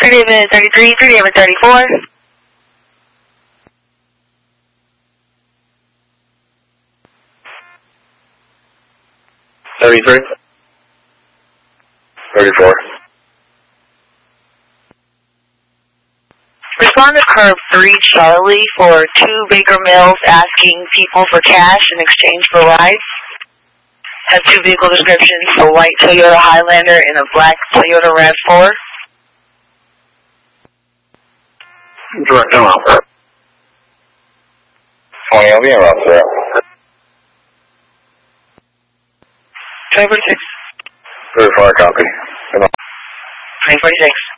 David 33, 3 David 34. $33, $34. Respond to curb 3 Charlie for 2 Baker Mills asking people for cash in exchange for rides. Has 2 vehicle descriptions, a white Toyota Highlander and a black Toyota RAV4. Direct no offer. 20, I'll be in Rossville. 2046. 34, copy. 2046.